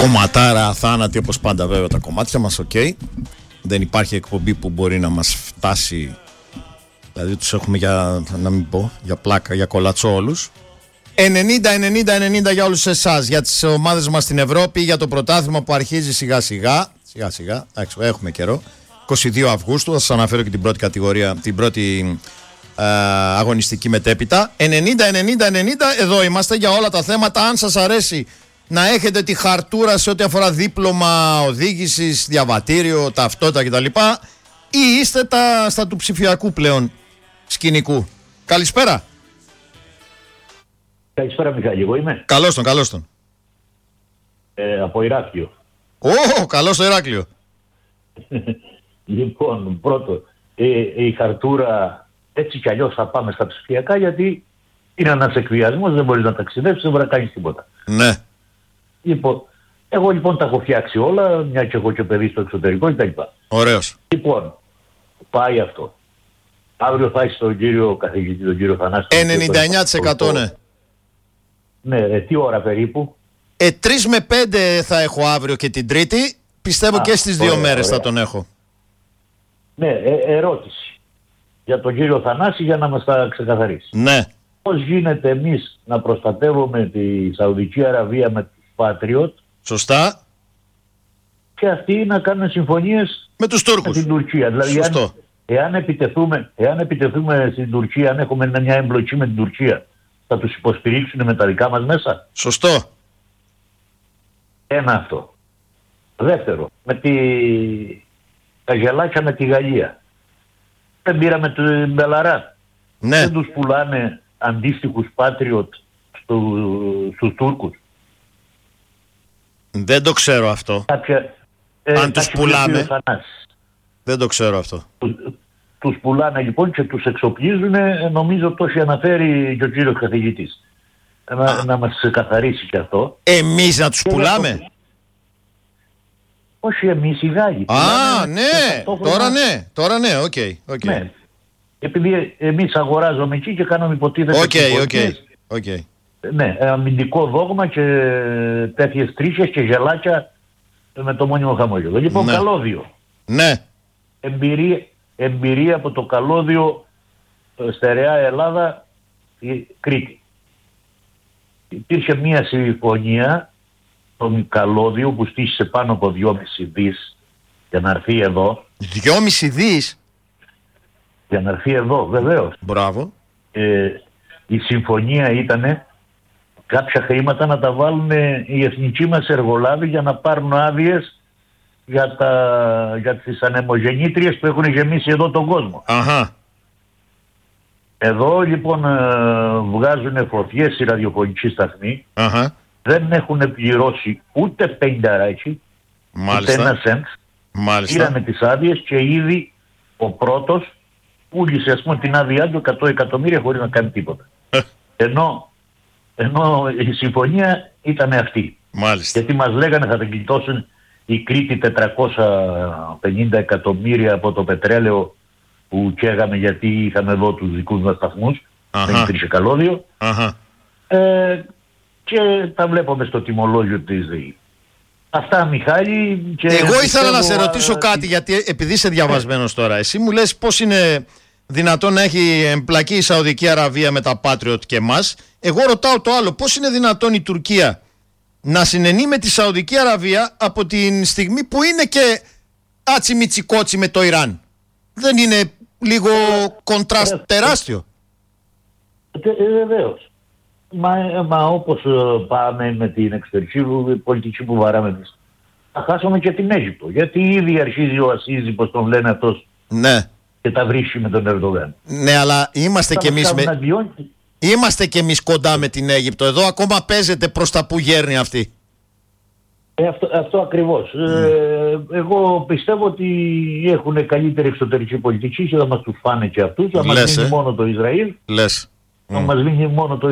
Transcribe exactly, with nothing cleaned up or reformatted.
Κομματάρα, αθάνατη όπως πάντα βέβαια τα κομμάτια μας, οκ. Okay. Δεν υπάρχει εκπομπή που μπορεί να μας φτάσει. Δηλαδή τους έχουμε για, να μην πω, για πλάκα, για κολατσό όλους. ενενήντα ενενήντα ενενήντα για όλους εσάς, για τις ομάδες μας στην Ευρώπη, για το πρωτάθλημα που αρχίζει σιγά σιγά. Σιγά σιγά, εντάξει, έχουμε καιρό. είκοσι δύο Αυγούστου, θα σας αναφέρω και την πρώτη κατηγορία, την πρώτη ε, αγωνιστική μετέπειτα. ενενήντα ενενήντα ενενήντα, εδώ είμαστε για όλα τα θέματα. Αν σας αρέσει να έχετε τη χαρτούρα σε ό,τι αφορά δίπλωμα οδήγησης, διαβατήριο, ταυτότητα κτλ. Ή είστε τα, στα του ψηφιακού πλέον σκηνικού. Καλησπέρα. Καλησπέρα Μιχάλη, εγώ είμαι. Καλώς τον, καλώς τον. Ε, από Ηράκλειο. Ω, καλώς το Ηράκλειο. Λοιπόν, πρώτο, ε, η χαρτούρα έτσι κι αλλιώς θα πάμε στα ψηφιακά, γιατί είναι ένας εκβιασμός, δεν μπορείς να ταξιδέψεις, δεν μπορεί να κάνεις τίποτα. Ναι. Λοιπόν, εγώ λοιπόν τα έχω φτιάξει όλα, μια και έχω και παιδί στο εξωτερικό κτλ. Ωραίος. Λοιπόν, πάει αυτό. Αύριο θα έχεις τον κύριο καθηγητή, τον κύριο Θανάση. ενενήντα εννιά τοις εκατό ναι. Ναι, ε, τι ώρα περίπου? Ε, τρεις με πέντε θα έχω αύριο και την Τρίτη. Πιστεύω Α, και στις δύο ωραία, μέρες ωραία. θα τον έχω. Ναι, ε, ερώτηση για τον κύριο Θανάση για να μας τα ξεκαθαρίσει. Ναι. Πώς γίνεται εμείς να προστατεύουμε τη Σαουδική Αραβία με τους Patriot? Σωστά. Και αυτοί να κάνουν συμφωνίες με τους Τούρκους. Με την Τουρκία. Δηλαδή, Σωστό. Αν, εάν, επιτεθούμε, εάν επιτεθούμε στην Τουρκία, αν έχουμε μια εμπλοκή με την Τουρκία, θα τους υποστηρίξουν με τα δικά μας μέσα. Σωστό. Ένα αυτό. Δεύτερο, με τη... τα γελάκια με τη Γαλλία. Δεν πήραμε την Μπελαρά. Ναι. Δεν τους πουλάνε αντίστοιχους Patriot στου, στους Τούρκους. Δεν το ξέρω αυτό. Κάποια, ε, Αν τους πουλάμε. Δεν το ξέρω αυτό. Τους, τους πουλάνε λοιπόν και τους εξοπλίζουν. Νομίζω το έχει αναφέρει και ο κύριος καθηγητής. Να, να μας καθαρίσει και αυτό. Εμείς να τους και πουλάμε. Το... Όχι εμείς οι Γάλλοι. Α, ναι. Τώρα ναι. Τώρα ναι. Οκ. Okay, okay. Ναι. Επειδή εμείς αγοράζουμε εκεί και κάνουμε υποτίθεται. Οκ, οκ. Ναι, αμυντικό δόγμα και τέτοιες τρίχες και γελάκια με το μόνιμο χαμόγελο. Λοιπόν, ναι. Καλώδιο. Ναι. Εμπειρία, εμπειρία από το καλώδιο στερεά Ελλάδα η Κρήτη. Υπήρχε μια συμφωνία στον καλώδιο που στήχησε πάνω από δυόμισι δις για να έρθει εδώ. δυόμισι δις? Για να έρθει εδώ, βεβαίως. Μπράβο. Ε, η συμφωνία ήτανε κάποια χρήματα να τα βάλουν οι εθνικοί μας εργολάβοι για να πάρουν άδειες για, τα, για τις ανεμογεννήτριες που έχουν γεμίσει εδώ τον κόσμο. Αχα. Εδώ λοιπόν βγάζουν φωτιές οι ραδιοφωνικοί σταθμοί. Αχα. Δεν έχουν πληρώσει ούτε πενηνταράκι, ούτε ένα σεντ. Πήρανε τις άδειες και ήδη ο πρώτος πούλησε ας πούμε την άδειά του εκατό εκατομμύρια χωρίς να κάνει τίποτα. ενώ, ενώ η συμφωνία ήταν αυτή. Μάλιστα. Γιατί μας λέγανε θα τα γλιτώσουν η Κρήτη τετρακόσια πενήντα εκατομμύρια από το πετρέλαιο που καίγαμε γιατί είχαμε εδώ τους δικούς μας σταθμούς. Δεν υπήρχε καλώδιο. Ε, και τα βλέπουμε στο τιμολόγιο της ΔΕΗ. Αυτά, Μιχάλη. Και εγώ ήθελα να σε ρωτήσω α... κάτι, γιατί επειδή είσαι διαβασμένος τώρα, εσύ μου λες πώς είναι δυνατόν να έχει εμπλακεί η Σαουδική Αραβία με τα Patriot και εμάς. Εγώ ρωτάω το άλλο, πώς είναι δυνατόν η Τουρκία να συνενεί με τη Σαουδική Αραβία από τη στιγμή που είναι και άτσι μιτσικότσι με το Ιράν? Δεν είναι λίγο κοντράστ τεράστιο? Ε, βεβαίως. Μα, μα όπως πάμε με την εξωτερική πολιτική που βαράμε εμείς, θα χάσουμε και την Αίγυπτο. Γιατί ήδη αρχίζει ο Ασίζη, πως τον λένε αυτός, ναι. και τα βρίσκει με τον Ερντογάν. Ναι, αλλά είμαστε κι εμείς με... είμαστε κι εμείς κοντά με την Αίγυπτο. Εδώ ακόμα παίζεται προς τα που γέρνει αυτή. Ε, αυτό, αυτό ακριβώς. Mm. Ε, εγώ πιστεύω ότι έχουν καλύτερη εξωτερική πολιτική και θα μας τους φάνε και αυτούς. Θα μας μείνει μόνο το Ισραήλ. Λες. Θα mm. μας μείνει μόνο το